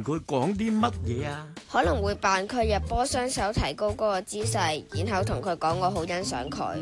佢講啲乜嘢啊？ 可能會扮佢入波，雙手提高嗰個姿勢，然後同佢講我好欣賞佢。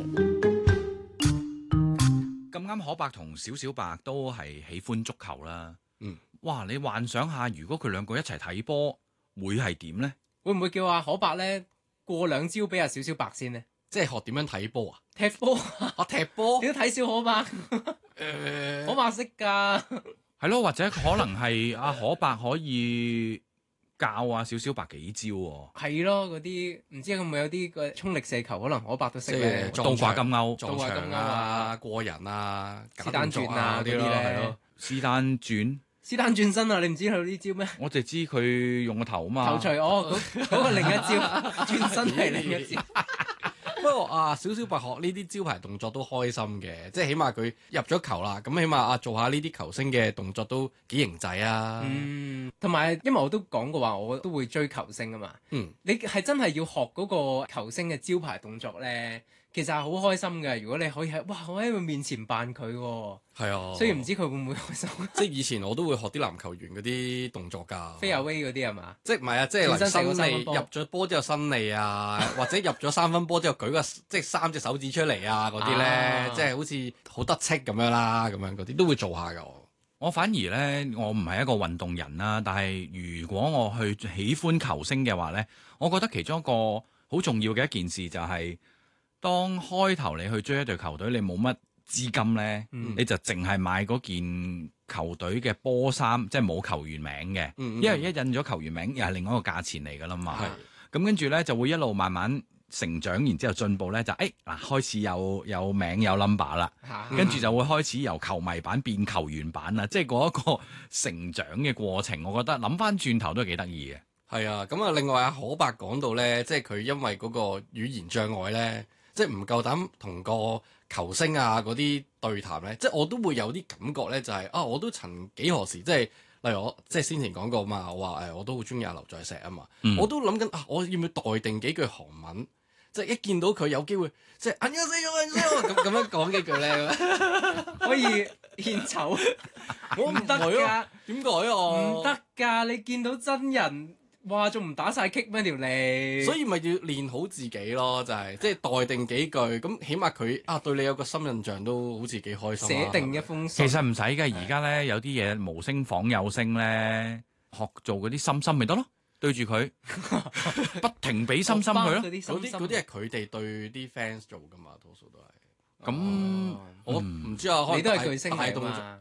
咁啱可伯同小小白都係喜歡足球啦。哇！你幻想下，如果佢兩個一齊睇波，會係點呢？ 會唔會叫阿可伯咧過兩招俾阿小小白先呢？ 即係學點樣睇波啊？ 踢波我踢波？ 你都睇小可伯？可伯識㗎。 係咯，或者可能係阿可伯可以教阿小小白幾招喎。 係咯，嗰啲唔知會唔會有啲個衝力射球，可能可伯都識咧。 倒掛金鈎、 撞牆啊、過人啊、 是但轉啊嗰啲咧， 係咯，是但轉。 是但轉身啊！你唔知佢呢招咩？ 我就知佢用個頭嘛。 頭錘嗰個另一招，轉身係另一招。 不過小小白學呢啲招牌動作都開心嘅，即係起碼佢入咗球啦，咁起碼做下呢啲球星嘅動作都幾型仔啊。 同埋因為我都講過話，我都會追球星啊嘛。你係真係要學嗰個球星嘅招牌動作咧，其實係好開心嘅。如果你可以我喺佢面前扮佢喎。係啊，所以唔知佢會唔會開心？ 即係以前我都會學啲籃球員嗰啲動作㗎， 飛亞威嗰啲係嘛？ 即係唔係啊？即係嚟伸脷入咗波之後伸脷啊，或者入咗3分波之後舉個即係3隻手指出嚟啊嗰啲咧，即係好似好得戚咁樣啦，咁樣嗰啲都會做下㗎。 我反而咧，我唔係一個運動人啦，但係如果我去喜歡球星嘅話咧，我覺得其中一個好重要嘅一件事就係，當開頭你去追一隊球隊，你冇乜資金呢，你就淨係買嗰件球隊嘅波衫，即係冇球員名嘅，因為一印咗球員名又係另外一個價錢嚟噶啦嘛。咁跟住呢，就會一路慢慢成長，然之後進步呢，就開始有名有 number 啦，跟住就會開始由球迷版變球員版啦，即係嗰一個成長嘅過程，我覺得諗翻轉頭都係幾得意嘅。 係啊，咁啊，另外阿可伯講到呢，即係佢因為嗰個語言障礙呢，即係唔夠膽同個球星啊嗰啲對談咧，即係我都會有啲感覺咧，就係我都曾幾何時即係，例如我即係先前講過嘛，我話我都好中意阿劉在石啊嘛，我都諗緊我要唔要代定幾句韓文，即係一見到佢有機會，即係咁樣講幾句咧， 可以獻醜，我唔得㗎， 點解啊？ 唔得㗎，你見到真人。哇！仲唔打晒棘咩條脷？ 所以咪要練好自己咯，就係即係代定幾句，咁起碼佢對你有個深印象都好似幾開心。 寫定一封信。 其實唔使嘅，而家咧有啲嘢無聲仿有聲咧，學做嗰啲心心咪得咯，對住佢不停俾心心佢咯。 嗰啲係佢哋對啲 fans 做噶嘛，多數都係。 咁我唔知啊， 你都係巨星嚟嘛？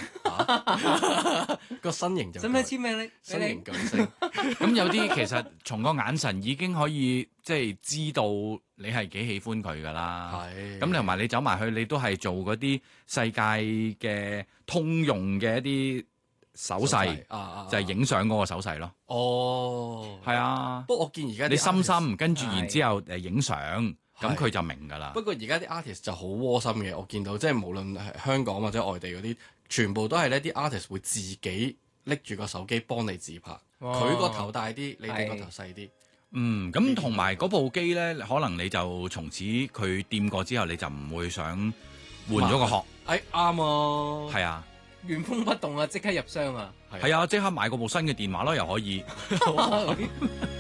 個身形就使唔使簽名你？ 身形巨星咁有啲其實從個眼神已經可以即係知道你係幾喜歡佢噶啦。係咁同埋你走埋去，你都係做嗰啲世界嘅通用嘅一啲手勢，就係影相嗰個手勢咯。 哦， 係啊。 不過我見而家你深深跟住然之後影相，咁佢就明噶啦。 不過而家啲 artist 就好窩心嘅，我見到即係無論係香港或者外地嗰啲。全部都係呢啲 artist 會自己拎住個手機幫你自拍，佢個頭大啲，你哋個頭細啲。 咁同埋嗰部機呢，可能你就從此佢掂過之後，你就唔會想換咗個殼。 啱啊， 係啊， 原封不動啊，即刻入箱啊， 係啊，即刻買嗰部新嘅電話咯，又可以。